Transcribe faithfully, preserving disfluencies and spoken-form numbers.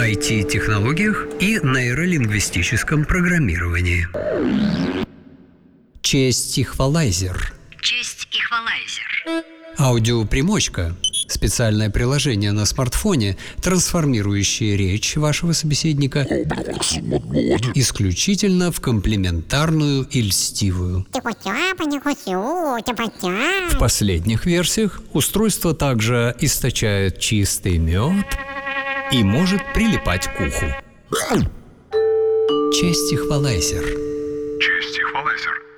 ай ти-технологиях и нейролингвистическом программировании. Честь-ихвалайзер. Честь-ихвалайзер. Аудиопримочка. Специальное приложение на смартфоне, трансформирующее речь вашего собеседника исключительно в комплиментарную и льстивую. В последних версиях устройство также источает чистый мед и может прилипать к уху. Честь-ихвалайзер. Честь-ихвалайзер.